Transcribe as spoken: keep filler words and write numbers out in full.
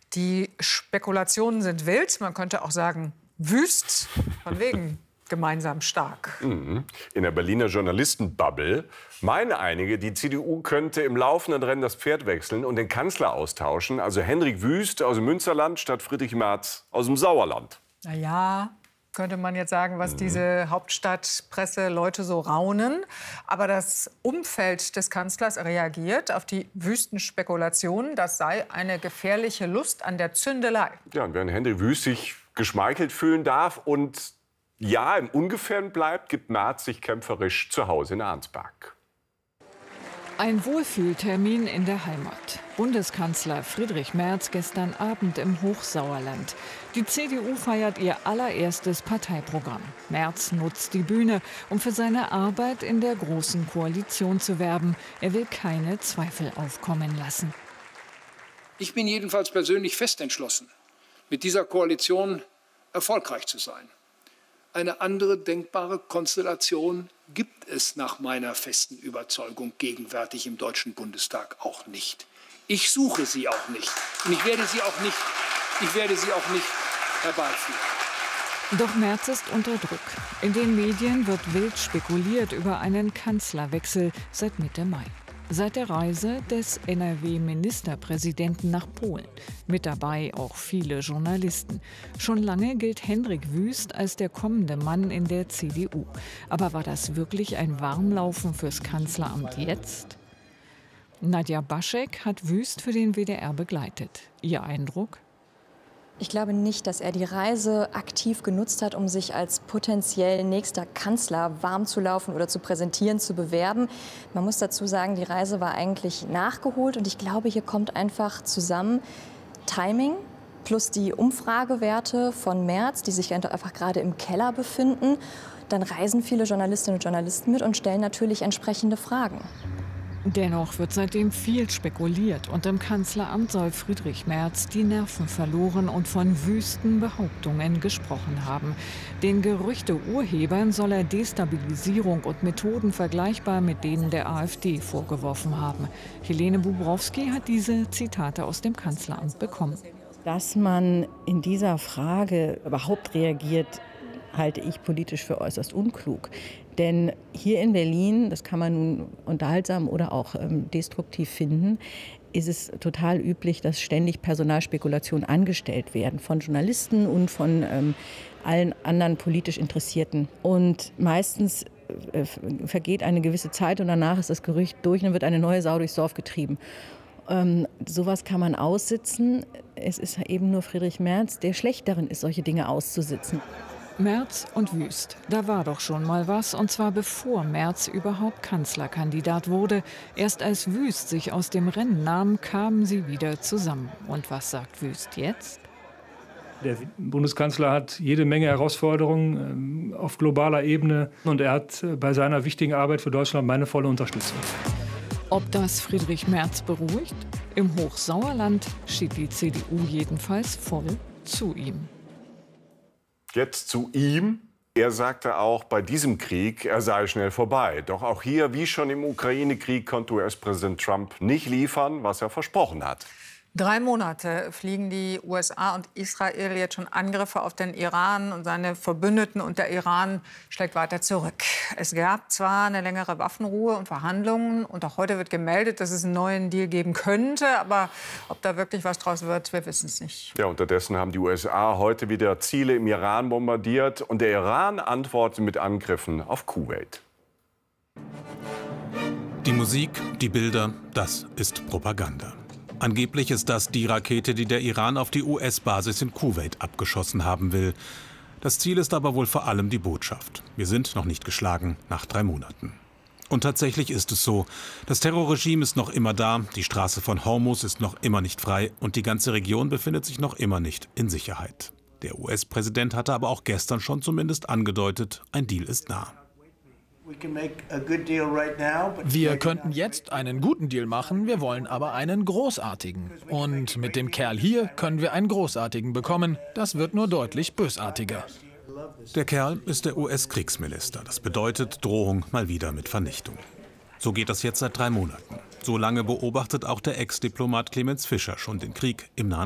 Die Spekulationen sind wild, man könnte auch sagen wüst, von wegen gemeinsam stark. Mhm. In der Berliner Journalistenbubble meinen einige, die C D U könnte im laufenden Rennen das Pferd wechseln und den Kanzler austauschen. Also Hendrik Wüst aus dem Münsterland statt Friedrich Merz aus dem Sauerland. Na ja, könnte man jetzt sagen, was mhm. diese Hauptstadtpresse Leute so raunen. Aber das Umfeld des Kanzlers reagiert auf die wüsten Spekulationen. Das sei eine gefährliche Lust an der Zündelei. Ja, und während Hendrik Wüst sich geschmeichelt fühlen darf und ja im Ungefähren bleibt, gibt Merz sich kämpferisch zu Hause in Arnsberg. Ein Wohlfühltermin in der Heimat. Bundeskanzler Friedrich Merz gestern Abend im Hochsauerland. Die C D U feiert ihr allererstes Parteiprogramm. Merz nutzt die Bühne, um für seine Arbeit in der Großen Koalition zu werben. Er will keine Zweifel aufkommen lassen. Ich bin jedenfalls persönlich fest entschlossen, mit dieser Koalition erfolgreich zu sein. Eine andere denkbare Konstellation gibt es nach meiner festen Überzeugung gegenwärtig im Deutschen Bundestag auch nicht. Ich suche sie auch nicht und ich werde sie auch nicht, ich werde sie auch nicht herbeiführen. Doch Merz ist unter Druck. In den Medien wird wild spekuliert über einen Kanzlerwechsel seit Mitte Mai. Seit der Reise des N R W-Ministerpräsidenten nach Polen. Mit dabei auch viele Journalisten. Schon lange gilt Hendrik Wüst als der kommende Mann in der C D U. Aber war das wirklich ein Warmlaufen fürs Kanzleramt jetzt? Nadja Baschek hat Wüst für den W D R begleitet. Ihr Eindruck? Ich glaube nicht, dass er die Reise aktiv genutzt hat, um sich als potenziell nächster Kanzler warm zu laufen oder zu präsentieren, zu bewerben. Man muss dazu sagen, die Reise war eigentlich nachgeholt. Und ich glaube, hier kommt einfach zusammen Timing plus die Umfragewerte von Merz, die sich einfach gerade im Keller befinden. Dann reisen viele Journalistinnen und Journalisten mit und stellen natürlich entsprechende Fragen. Dennoch wird seitdem viel spekuliert und im Kanzleramt soll Friedrich Merz die Nerven verloren und von wüsten Behauptungen gesprochen haben. Den Gerüchte-Urhebern soll er Destabilisierung und Methoden vergleichbar mit denen der AfD vorgeworfen haben. Helene Bubrowski hat diese Zitate aus dem Kanzleramt bekommen. Dass man in dieser Frage überhaupt reagiert, halte ich politisch für äußerst unklug. Denn hier in Berlin, das kann man nun unterhaltsam oder auch ähm, destruktiv finden, ist es total üblich, dass ständig Personalspekulationen angestellt werden von Journalisten und von ähm, allen anderen politisch Interessierten. Und meistens äh, vergeht eine gewisse Zeit und danach ist das Gerücht durch und dann wird eine neue Sau durchs Dorf getrieben. Ähm, sowas kann man aussitzen. Es ist eben nur Friedrich Merz, der schlecht darin ist, solche Dinge auszusitzen. Merz und Wüst, da war doch schon mal was, und zwar bevor Merz überhaupt Kanzlerkandidat wurde. Erst als Wüst sich aus dem Rennen nahm, kamen sie wieder zusammen. Und was sagt Wüst jetzt? Der Bundeskanzler hat jede Menge Herausforderungen auf globaler Ebene und er hat bei seiner wichtigen Arbeit für Deutschland meine volle Unterstützung. Ob das Friedrich Merz beruhigt? Im Hochsauerland steht die C D U jedenfalls voll zu ihm. Jetzt zu ihm. Er sagte auch, bei diesem Krieg, er sei schnell vorbei. Doch auch hier, wie schon im Ukraine-Krieg, konnte U S-Präsident Trump nicht liefern, was er versprochen hat. Drei Monate fliegen die U S A und Israel jetzt schon Angriffe auf den Iran und seine Verbündeten. Und der Iran schlägt weiter zurück. Es gab zwar eine längere Waffenruhe und Verhandlungen. Und auch heute wird gemeldet, dass es einen neuen Deal geben könnte. Aber ob da wirklich was draus wird, wir wissen es nicht. Ja, unterdessen haben die U S A heute wieder Ziele im Iran bombardiert. Und der Iran antwortet mit Angriffen auf Kuwait. Die Musik, die Bilder, das ist Propaganda. Angeblich ist das die Rakete, die der Iran auf die U S-Basis in Kuwait abgeschossen haben will. Das Ziel ist aber wohl vor allem die Botschaft. Wir sind noch nicht geschlagen, nach drei Monaten. Und tatsächlich ist es so. Das Terrorregime ist noch immer da, die Straße von Hormuz ist noch immer nicht frei und die ganze Region befindet sich noch immer nicht in Sicherheit. Der U S-Präsident hatte aber auch gestern schon zumindest angedeutet, ein Deal ist nah. Wir könnten jetzt einen guten Deal machen, wir wollen aber einen großartigen. Und mit dem Kerl hier können wir einen großartigen bekommen. Das wird nur deutlich bösartiger. Der Kerl ist der U S-Kriegsminister. Das bedeutet Drohung mal wieder mit Vernichtung. So geht das jetzt seit drei Monaten. So lange beobachtet auch der Ex-Diplomat Clemens Fischer schon den Krieg im Nahen